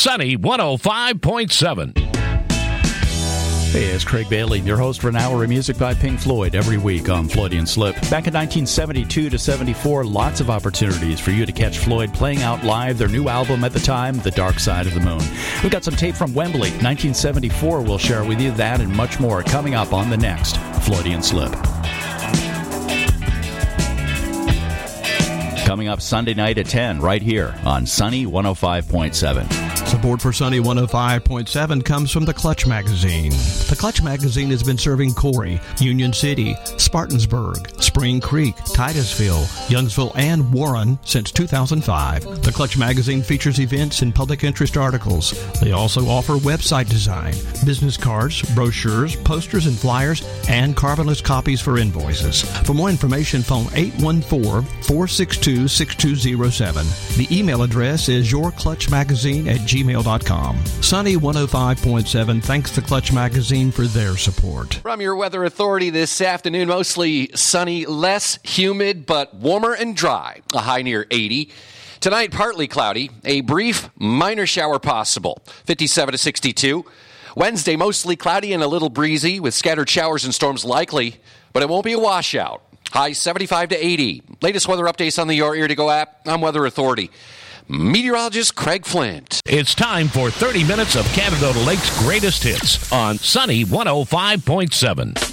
Sunny 105.7. Hey, it's Craig Bailey, your host for an hour of music by Pink Floyd every week on Floydian Slip. Back in 1972 to 74, lots of opportunities for you to catch Floyd playing out live their new album at the time, The Dark Side of the Moon. We've got some tape from Wembley, 1974. We'll share with you that and much more coming up on the next Floydian Slip. Coming up Sunday night at 10, right here on Sunny 105.7. Support for Sunny 105.7 comes from the Clutch Magazine. The Clutch Magazine has been serving Corey, Union City, Spartansburg, Spring Creek, Titusville, Youngsville, and Warren since 2005. The Clutch Magazine features events and public interest articles. They also offer website design, business cards, brochures, posters and flyers, and carbonless copies for invoices. For more information, phone 814-462-6207. The email address is yourclutchmagazine@gmail.com. Sunny 105.7 thanks the Clutch Magazine for their support. From your weather authority this afternoon, mostly sunny, less humid, but warmer and dry. A high near 80. Tonight, partly cloudy. A brief minor shower possible. 57 to 62. Wednesday, mostly cloudy and a little breezy with scattered showers and storms likely, but it won't be a washout. High 75 to 80. Latest weather updates on the Your Ear to Go app. I'm Weather Authority meteorologist Craig Flint. It's time for 30 minutes of Canada Lake's greatest hits on Sunny 105.7.